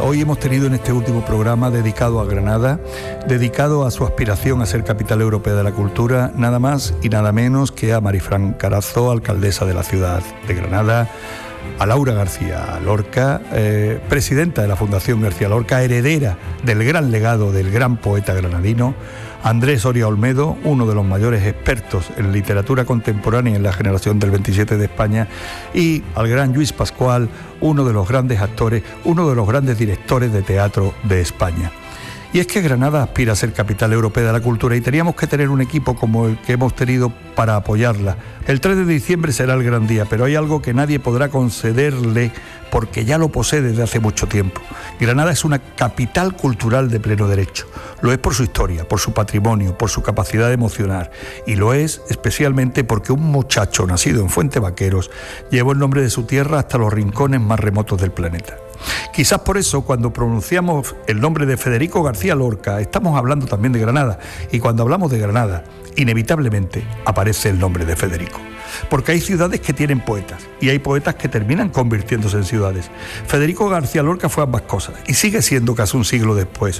Hoy hemos tenido en este último programa dedicado a Granada, dedicado a su aspiración a ser capital europea de la cultura, nada más y nada menos que a Marifran Carazo, alcaldesa de la ciudad de Granada, a Laura García Lorca, presidenta de la Fundación García Lorca, heredera del gran legado del gran poeta granadino, Andrés Oria Olmedo, uno de los mayores expertos en literatura contemporánea en la generación del 27 de España, y al gran Lluís Pascual, uno de los grandes actores, uno de los grandes directores de teatro de España. Y es que Granada aspira a ser capital europea de la cultura y teníamos que tener un equipo como el que hemos tenido para apoyarla. El 3 de diciembre será el gran día, pero hay algo que nadie podrá concederle porque ya lo posee desde hace mucho tiempo. Granada es una capital cultural de pleno derecho. Lo es por su historia, por su patrimonio, por su capacidad de emocionar. Y lo es especialmente porque un muchacho nacido en Fuente Vaqueros llevó el nombre de su tierra hasta los rincones más remotos del planeta. Quizás por eso, cuando pronunciamos el nombre de Federico García Lorca, estamos hablando también de Granada, y cuando hablamos de Granada, inevitablemente aparece el nombre de Federico. Porque hay ciudades que tienen poetas, y hay poetas que terminan convirtiéndose en ciudades. Federico García Lorca fue ambas cosas, y sigue siendo casi un siglo después,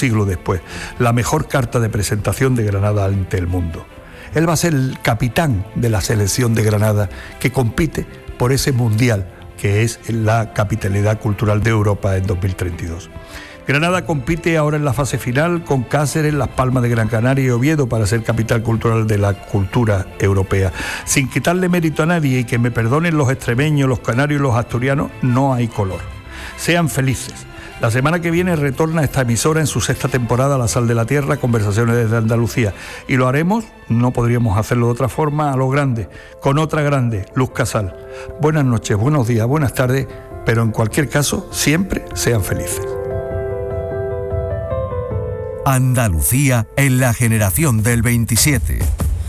la mejor carta de presentación de Granada ante el mundo. Él va a ser el capitán de la selección de Granada, que compite por ese mundial, que es la capitalidad cultural de Europa en 2032. Granada compite ahora en la fase final con Cáceres, Las Palmas de Gran Canaria y Oviedo para ser capital cultural de la cultura europea. Sin quitarle mérito a nadie, y que me perdonen los extremeños, los canarios y los asturianos, no hay color. Sean felices. La semana que viene retorna esta emisora en su 6ª temporada, La Sal de la Tierra, Conversaciones desde Andalucía. Y lo haremos, no podríamos hacerlo de otra forma, a lo grande, con otra grande, Luz Casal. Buenas noches, buenos días, buenas tardes, pero en cualquier caso, siempre sean felices. Andalucía en la generación del 27.